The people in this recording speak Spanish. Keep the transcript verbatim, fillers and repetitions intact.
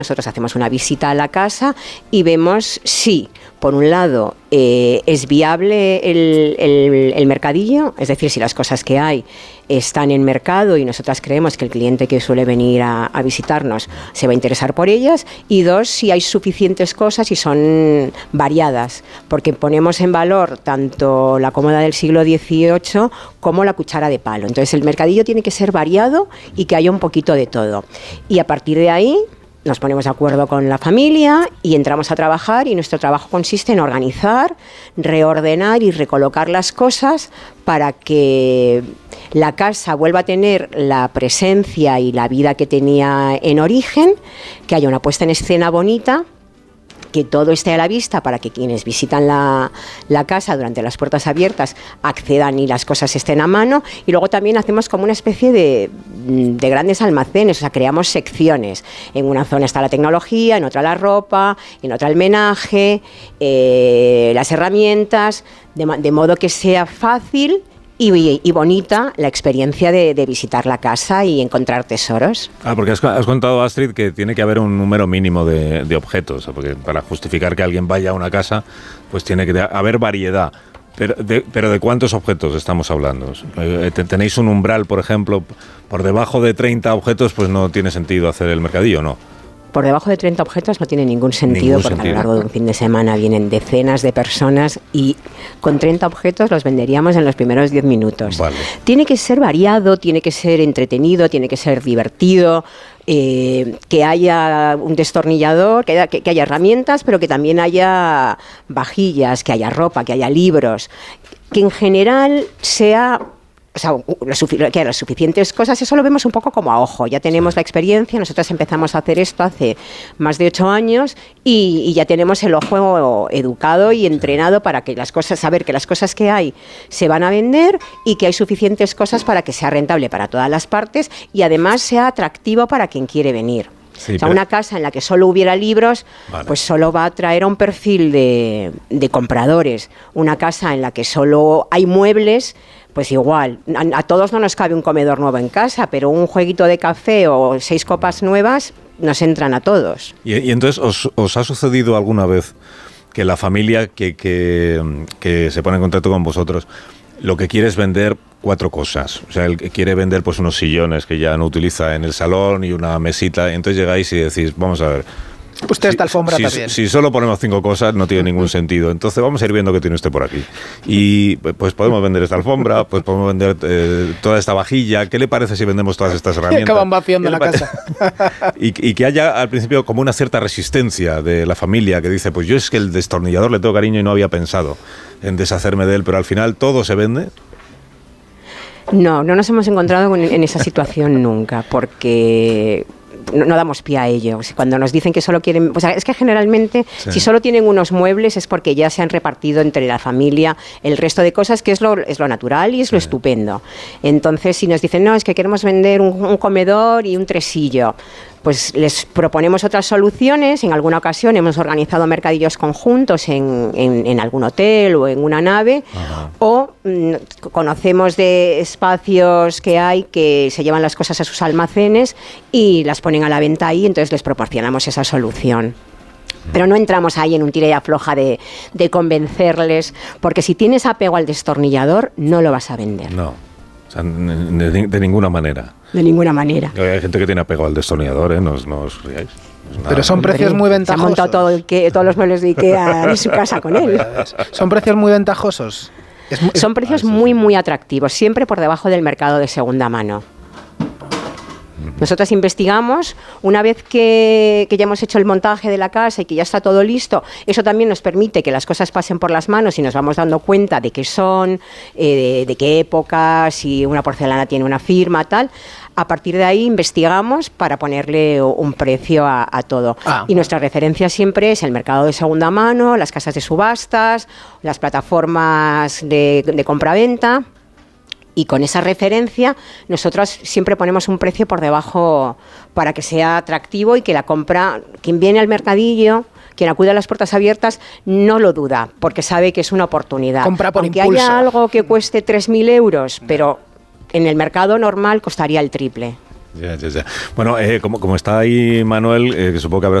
Nosotros hacemos una visita a la casa y vemos si, por un lado, eh, es viable el, el, el mercadillo, es decir, si las cosas que hay están en mercado y nosotras creemos que el cliente que suele venir a, a visitarnos se va a interesar por ellas, y dos, si hay suficientes cosas y son variadas, porque ponemos en valor tanto la cómoda del siglo dieciocho como la cuchara de palo. Entonces el mercadillo tiene que ser variado y que haya un poquito de todo. Y a partir de ahí nos ponemos de acuerdo con la familia y entramos a trabajar, y nuestro trabajo consiste en organizar, reordenar y recolocar las cosas para que la casa vuelva a tener la presencia y la vida que tenía en origen, que haya una puesta en escena bonita, que todo esté a la vista para que quienes visitan la, la casa durante las puertas abiertas accedan y las cosas estén a mano. Y luego también hacemos como una especie de, de grandes almacenes, o sea, creamos secciones. En una zona está la tecnología, en otra la ropa, en otra el menaje, eh, las herramientas, de, de modo que sea fácil Y, y bonita la experiencia de, de visitar la casa y encontrar tesoros. Ah, porque has, has contado, Astrid, que tiene que haber un número mínimo de, de objetos, porque para justificar que alguien vaya a una casa, pues tiene que haber variedad. Pero de, pero ¿de cuántos objetos estamos hablando? Eh, ¿Tenéis un umbral, por ejemplo, por debajo de treinta objetos, pues no tiene sentido hacer el mercadillo, no? Por debajo de treinta objetos no tiene ningún sentido, ningún porque sentido. A lo largo de un fin de semana vienen decenas de personas y con treinta objetos los venderíamos en los primeros diez minutos. Vale. Tiene que ser variado, tiene que ser entretenido, tiene que ser divertido, eh, que haya un destornillador, que haya, que, que haya herramientas, pero que también haya vajillas, que haya ropa, que haya libros, que en general sea... O sea, que las suficientes cosas, eso lo vemos un poco como a ojo. Ya tenemos la experiencia, nosotros empezamos a hacer esto hace más de ocho años y, y ya tenemos el ojo educado y entrenado para que las cosas, saber que las cosas que hay se van a vender y que hay suficientes cosas para que sea rentable para todas las partes y además sea atractivo para quien quiere venir. Sí, o sea, pero... una casa en la que solo hubiera libros, vale, pues solo va a atraer a un perfil de, de compradores. Una casa en la que solo hay muebles, pues igual, a, a todos no nos cabe un comedor nuevo en casa, pero un jueguito de café o seis copas nuevas nos entran a todos. Y, y entonces, ¿os, ¿os ha sucedido alguna vez que la familia que, que, que se pone en contacto con vosotros lo que quiere es vender cuatro cosas? O sea, él quiere vender pues unos sillones que ya no utiliza en el salón y una mesita, entonces llegáis y decís, vamos a ver... Usted si, esta alfombra si, también. Si solo ponemos cinco cosas no tiene ningún sentido. Entonces vamos a ir viendo qué tiene usted por aquí. Y pues podemos vender esta alfombra, pues podemos vender eh, toda esta vajilla. ¿Qué le parece si vendemos todas estas herramientas? Acaban vaciando la casa. y, y que haya al principio como una cierta resistencia de la familia que dice, pues yo es que el destornillador le tengo cariño y no había pensado en deshacerme de él, pero al final todo se vende. No, no nos hemos encontrado en esa situación nunca, porque... No, no damos pie a ello. O sea, cuando nos dicen que solo quieren... O sea, es que generalmente, sí, si solo tienen unos muebles es porque ya se han repartido entre la familia el resto de cosas, que es lo, es lo natural y es sí. lo estupendo. Entonces, si nos dicen, no, es que queremos vender un, un comedor y un tresillo, pues les proponemos otras soluciones. En alguna ocasión hemos organizado mercadillos conjuntos en, en, en algún hotel o en una nave. Ajá. O mm, conocemos de espacios que hay que se llevan las cosas a sus almacenes y las ponen a la venta ahí, entonces les proporcionamos esa solución. Pero no entramos ahí en un tira y afloja de, de convencerles, porque si tienes apego al destornillador, no lo vas a vender. No, o sea, de, de, de ninguna manera. De ninguna manera. Hay gente que tiene apego al destornillador, ¿eh? No, no os riáis. Pero son Hombre, precios muy ventajosos. Se ha montado todo el que, todos los muebles de IKEA en su casa con él. Son precios muy ventajosos. Es muy, son precios muy, muy atractivos, siempre por debajo del mercado de segunda mano. Nosotras investigamos, una vez que, que ya hemos hecho el montaje de la casa y que ya está todo listo, eso también nos permite que las cosas pasen por las manos y nos vamos dando cuenta de qué son, eh, de, de qué época, si una porcelana tiene una firma, tal. A partir de ahí investigamos para ponerle un precio a, a todo. Ah. Y nuestra referencia siempre es el mercado de segunda mano, las casas de subastas, las plataformas de, de compraventa. Y con esa referencia nosotros siempre ponemos un precio por debajo para que sea atractivo y que la compra, quien viene al mercadillo, quien acude a las puertas abiertas, no lo duda, porque sabe que es una oportunidad. Compra por Aunque impulso. haya algo que cueste tres mil euros, pero en el mercado normal costaría el triple. Ya, ya, ya. Bueno, eh, como, como está ahí Manuel, eh, que supongo que habrá